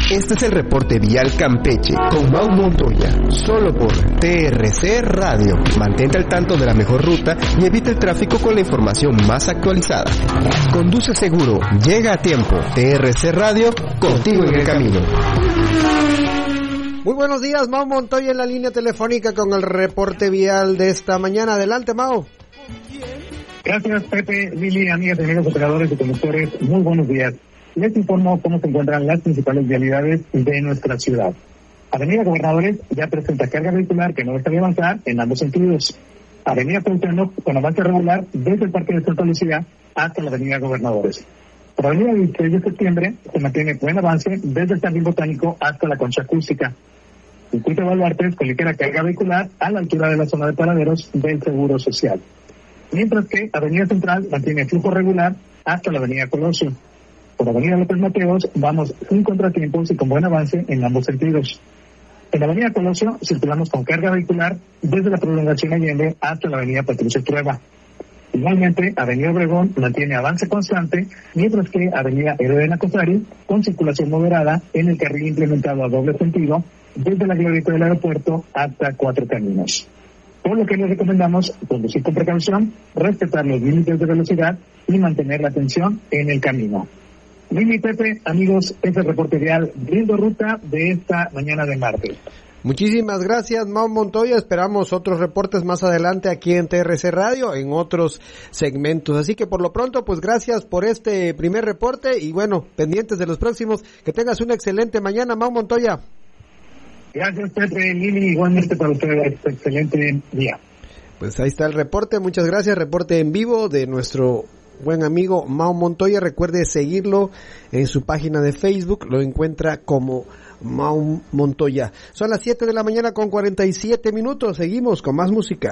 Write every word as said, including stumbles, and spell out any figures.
Este es el reporte vial Campeche con Mau Montoya, solo por T R C Radio. Mantente al tanto de la mejor ruta y evita el tráfico con la información más actualizada. Conduce seguro, llega a tiempo. T R C Radio, contigo en el camino. Muy buenos días, Mau Montoya en la línea telefónica con el reporte vial de esta mañana. Adelante, Mau. Gracias, Pepe, Lili, amigas y amigos operadores y conductores, muy buenos días. Les informo cómo se encuentran las principales vialidades de nuestra ciudad. Avenida Gobernadores ya presenta carga vehicular que no deja de avanzar en ambos sentidos. Avenida Cuauhtémoc con avance regular desde el Parque de Santa Lucía hasta la Avenida Gobernadores. Por Avenida dieciséis de septiembre se mantiene buen avance desde el Jardín Botánico hasta la Concha Acústica. Circuito Baluartes con ligera carga vehicular a la altura de la zona de paraderos del Seguro Social. Mientras que Avenida Central mantiene flujo regular hasta la Avenida Colosio. Por Avenida López Mateos vamos sin contratiempos y con buen avance en ambos sentidos. En la Avenida Colosio circulamos con carga vehicular desde la prolongación Allende hasta la Avenida Patricio Trueba. Igualmente, Avenida Obregón mantiene avance constante, mientras que Avenida Héroe de Nacosari con circulación moderada en el carril implementado a doble sentido desde la glorieta del aeropuerto hasta Cuatro Caminos. Por lo que les recomendamos conducir con precaución, respetar los límites de velocidad y mantener la atención en el camino. Lili, Pepe, amigos, este es el reporte vial Brindo Ruta de esta mañana de martes. Muchísimas gracias, Mau Montoya. Esperamos otros reportes más adelante aquí en T R C Radio, en otros segmentos. Así que por lo pronto, pues gracias por este primer reporte y bueno, pendientes de los próximos. Que tengas una excelente mañana, Mau Montoya. Gracias, Pepe, Lili, igualmente para ustedes, excelente día. Pues ahí está el reporte, muchas gracias, reporte en vivo de nuestro buen amigo Mau Montoya. Recuerde seguirlo en su página de Facebook, lo encuentra como Mau Montoya. Son las siete de la mañana con cuarenta y siete minutos, seguimos con más música.